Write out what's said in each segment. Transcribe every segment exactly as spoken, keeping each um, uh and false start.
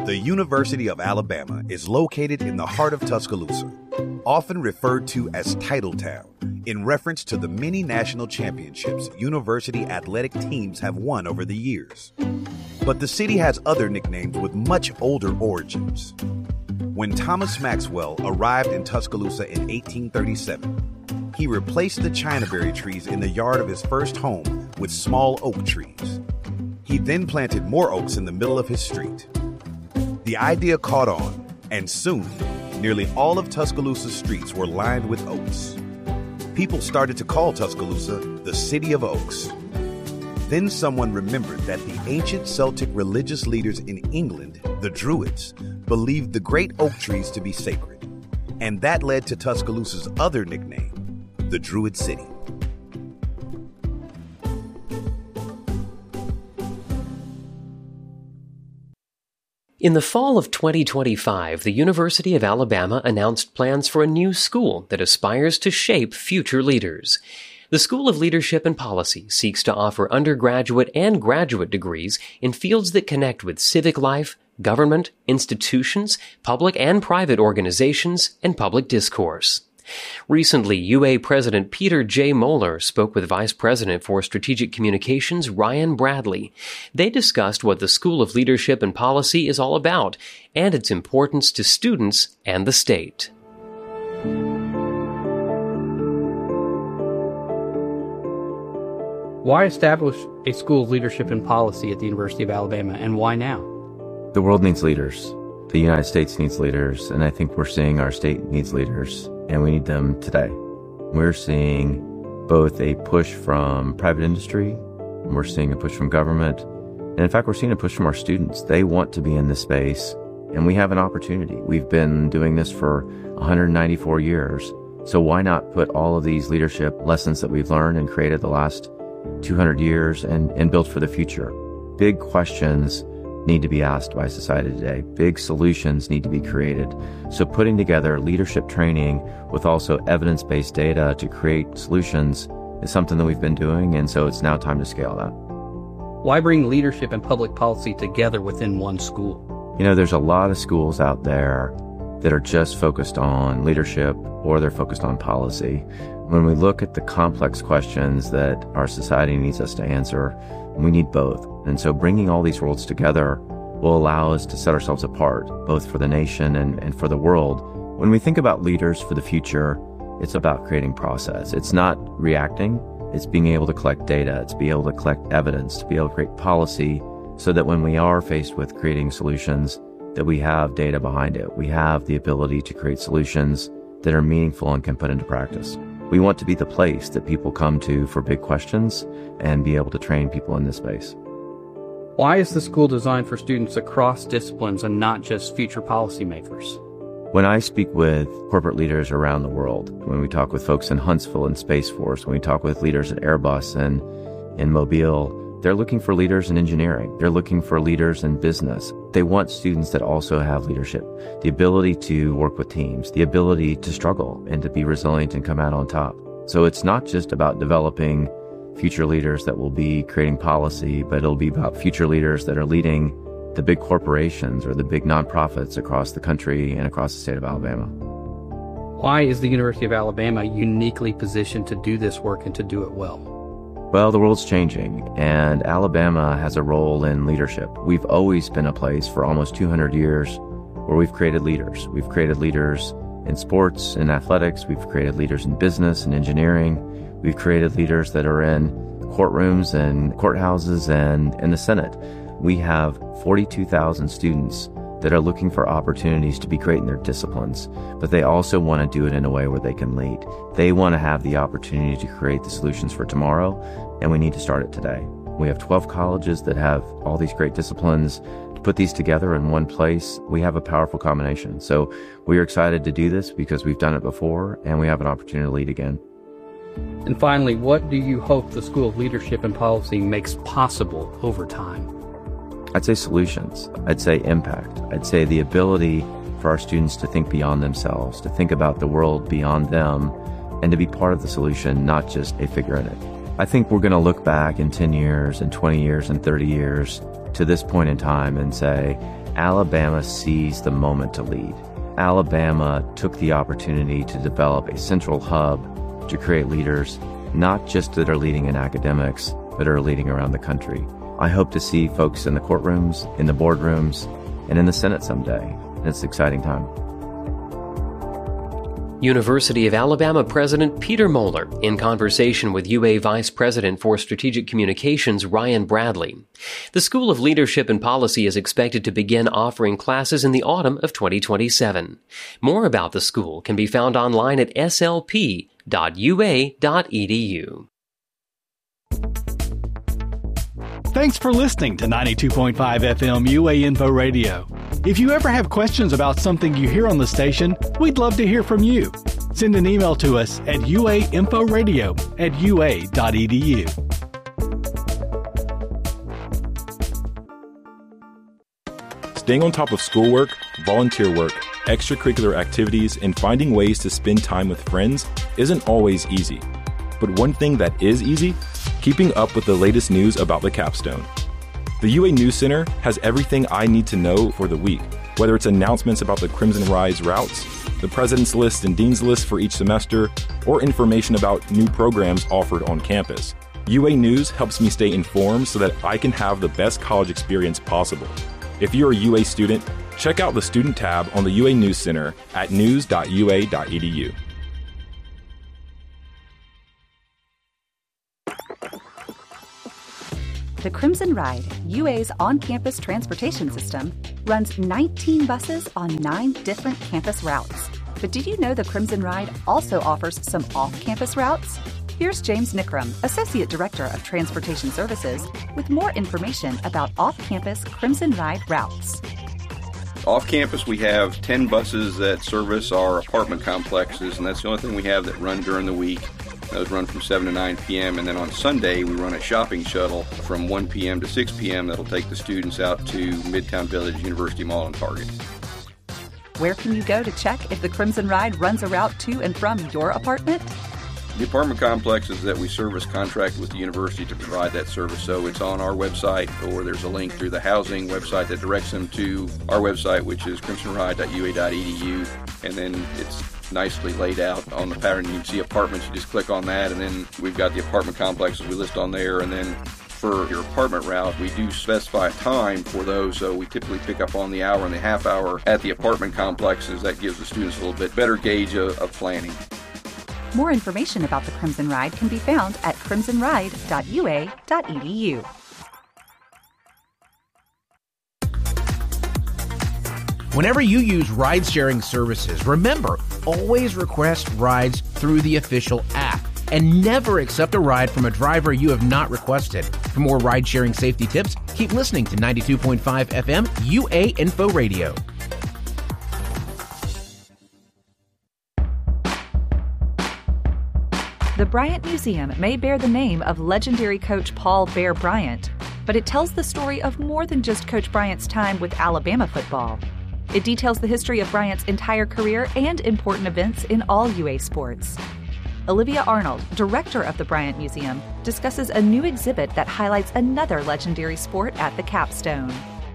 The University of Alabama is located in the heart of Tuscaloosa, often referred to as Titletown, in reference to the many national championships university athletic teams have won over the years. But the city has other nicknames with much older origins. When Thomas Maxwell arrived in Tuscaloosa in eighteen thirty-seven, he replaced the chinaberry trees in the yard of his first home with small oak trees. He then planted more oaks in the middle of his street. The idea caught on, and soon, nearly all of Tuscaloosa's streets were lined with oaks. People started to call Tuscaloosa the City of Oaks. Then someone remembered that the ancient Celtic religious leaders in England, the Druids, believed the great oak trees to be sacred, and that led to Tuscaloosa's other nickname, the Druid City. In the fall of twenty twenty-five, the University of Alabama announced plans for a new school that aspires to shape future leaders. The School of Leadership and Policy seeks to offer undergraduate and graduate degrees in fields that connect with civic life, government, institutions, public and private organizations, and public discourse. Recently, U A President Peter J. Moeller spoke with Vice President for Strategic Communications Ryan Bradley. They discussed what the School of Leadership and Policy is all about and its importance to students and the state. Why establish a School of Leadership and Policy at the University of Alabama, and why now? The world needs leaders. The United States needs leaders, and I think we're seeing our state needs leaders, and we need them today. We're seeing both a push from private industry, and we're seeing a push from government, and in fact, we're seeing a push from our students. They want to be in this space, and we have an opportunity. We've been doing this for one hundred ninety-four years, so why not put all of these leadership lessons that we've learned and created the last two hundred years and, and build for the future? Big questions need to be asked by society today. Big solutions need to be created. So putting together leadership training with also evidence-based data to create solutions is something that we've been doing, and so it's now time to scale that. Why bring leadership and public policy together within one school? You know, there's a lot of schools out there that are just focused on leadership or they're focused on policy. When we look at the complex questions that our society needs us to answer, we need both. And so bringing all these worlds together will allow us to set ourselves apart, both for the nation and, and for the world. When we think about leaders for the future, it's about creating process. It's not reacting. It's being able to collect data. It's being able to collect evidence, to be able to create policy so that when we are faced with creating solutions, that we have data behind it. We have the ability to create solutions that are meaningful and can put into practice. We want to be the place that people come to for big questions and be able to train people in this space. Why is the school designed for students across disciplines and not just future policymakers? When I speak with corporate leaders around the world, when we talk with folks in Huntsville and Space Force, when we talk with leaders at Airbus and in Mobile, they're looking for leaders in engineering. They're looking for leaders in business. They want students that also have leadership, the ability to work with teams, the ability to struggle and to be resilient and come out on top. So it's not just about developing future leaders that will be creating policy, but it'll be about future leaders that are leading the big corporations or the big nonprofits across the country and across the state of Alabama. Why is the University of Alabama uniquely positioned to do this work and to do it well? Well, the world's changing, and Alabama has a role in leadership. We've always been a place for almost two hundred years where we've created leaders. We've created leaders in sports and athletics. We've created leaders in business and engineering. We've created leaders that are in courtrooms and courthouses and in the Senate. We have forty-two thousand students that are looking for opportunities to be great in their disciplines, but they also want to do it in a way where they can lead. They want to have the opportunity to create the solutions for tomorrow, and we need to start it today. We have twelve colleges that have all these great disciplines. To put these together in one place, we have a powerful combination. So we are excited to do this because we've done it before, and we have an opportunity to lead again. And finally, what do you hope the School of Leadership and Policy makes possible over time? I'd say solutions. I'd say impact. I'd say the ability for our students to think beyond themselves, to think about the world beyond them, and to be part of the solution, not just a figure in it. I think we're going to look back in ten years and twenty years and thirty years to this point in time and say, Alabama seized the moment to lead. Alabama took the opportunity to develop a central hub to create leaders, not just that are leading in academics, but are leading around the country. I hope to see folks in the courtrooms, in the boardrooms, and in the Senate someday. And it's an exciting time. University of Alabama President Peter Moeller in conversation with U A Vice President for Strategic Communications Ryan Bradley. The School of Leadership and Policy is expected to begin offering classes in the autumn of twenty twenty-seven. More about the school can be found online at s l p dot u a dot e d u. Thanks for listening to ninety-two point five F M U A Info Radio. If you ever have questions about something you hear on the station, we'd love to hear from you. Send an email to us at uainforadio at u a dot e d u. Staying on top of schoolwork, volunteer work, extracurricular activities, and finding ways to spend time with friends isn't always easy. But one thing that is easy, keeping up with the latest news about the capstone. The U A News Center has everything I need to know for the week, whether it's announcements about the Crimson Ride's routes, the President's List and Dean's List for each semester, or information about new programs offered on campus. U A News helps me stay informed so that I can have the best college experience possible. If you're a U A student, check out the Student tab on the U A News Center at news dot u a dot e d u. The Crimson Ride, U A's on-campus transportation system, runs nineteen buses on nine different campus routes. But did you know the Crimson Ride also offers some off-campus routes? Here's James Nickram, Associate Director of Transportation Services, with more information about off-campus Crimson Ride routes. Off-campus, we have ten buses that service our apartment complexes, and that's the only thing we have that run during the week. Those run from seven to nine p.m. And then on Sunday, we run a shopping shuttle from one p.m. to six p.m. that'll take the students out to Midtown Village, University Mall, and Target. Where can you go to check if the Crimson Ride runs a route to and from your apartment? The apartment complexes that we service contract with the university to provide that service. So it's on our website, or there's a link through the housing website that directs them to our website, which is crimson ride dot u a dot e d u. And then it's nicely laid out on the pattern. You can see apartments, you just click on that, and then we've got the apartment complexes we list on there. And then for your apartment route, we do specify a time for those, so we typically pick up on the hour and the half hour at the apartment complexes. That gives the students a little bit better gauge of, of planning. More information about the Crimson Ride can be found at crimson ride dot u a dot e d u. Whenever you use ride-sharing services, remember, always request rides through the official app and never accept a ride from a driver you have not requested. For more ride-sharing safety tips, keep listening to ninety-two point five F M U A Info Radio. The Bryant Museum may bear the name of legendary coach Paul Bear Bryant, but it tells the story of more than just Coach Bryant's time with Alabama football. It details the history of Bryant's entire career and important events in all U A sports. Olivia Arnold, director of the Bryant Museum, discusses a new exhibit that highlights another legendary sport at the capstone.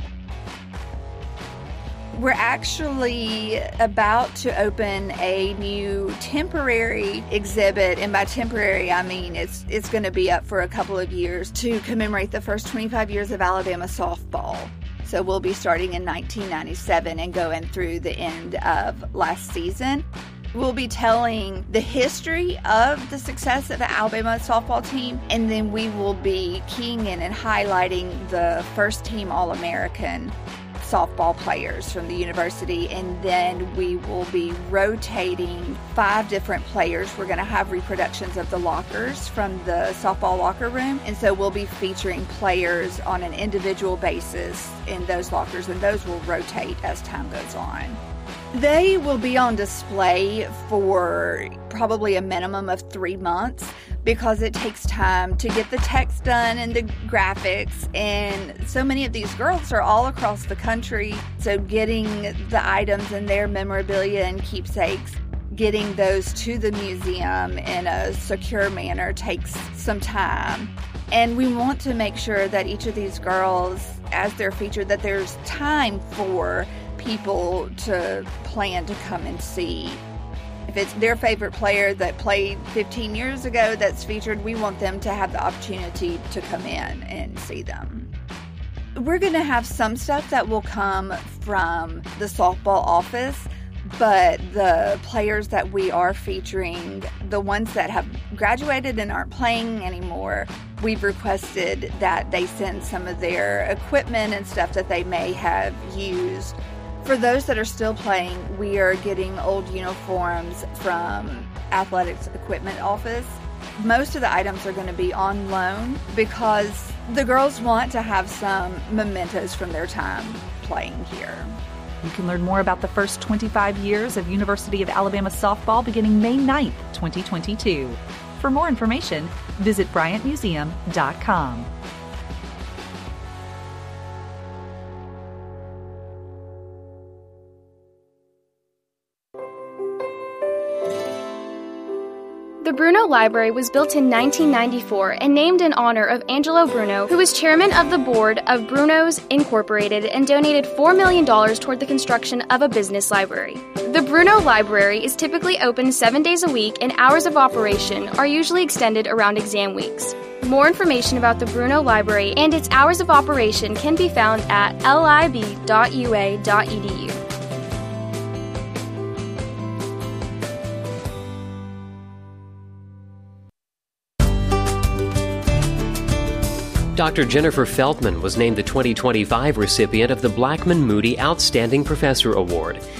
We're actually about to open a new temporary exhibit, and by temporary I mean it's it's going to be up for a couple of years to commemorate the first twenty-five years of Alabama softball. So we'll be starting in nineteen ninety-seven and going through the end of last season. We'll be telling the history of the success of the Alabama softball team, and then we will be keying in and highlighting the first team All-American softball players from the university, and then we will be rotating five different players. We're going to have reproductions of the lockers from the softball locker room, and so we'll be featuring players on an individual basis in those lockers, and those will rotate as time goes on. They will be on display for probably a minimum of three months because it takes time to get the text done and the graphics, and so many of these girls are all across the country, so getting the items and their memorabilia and keepsakes, getting those to the museum in a secure manner takes some time. And we want to make sure that each of these girls, as they're featured, that there's time for people to plan to come and see. If it's their favorite player that played fifteen years ago that's featured, we want them to have the opportunity to come in and see them. We're going to have some stuff that will come from the softball office, but the players that we are featuring, the ones that have graduated and aren't playing anymore, we've requested that they send some of their equipment and stuff that they may have used. For those that are still playing, we are getting old uniforms from Athletics Equipment Office. Most of the items are going to be on loan because the girls want to have some mementos from their time playing here. You can learn more about the first twenty-five years of University of Alabama softball beginning May ninth, twenty twenty-two. For more information, visit bryant museum dot com. The Bruno Library was built in nineteen ninety-four and named in honor of Angelo Bruno, who was chairman of the board of Bruno's Incorporated and donated four million dollars toward the construction of a business library. The Bruno Library is typically open seven days a week, and hours of operation are usually extended around exam weeks. More information about the Bruno Library and its hours of operation can be found at lib dot u a dot e d u. Doctor Jennifer Feltman was named the twenty twenty-five recipient of the Blackman Moody Outstanding Professor Award.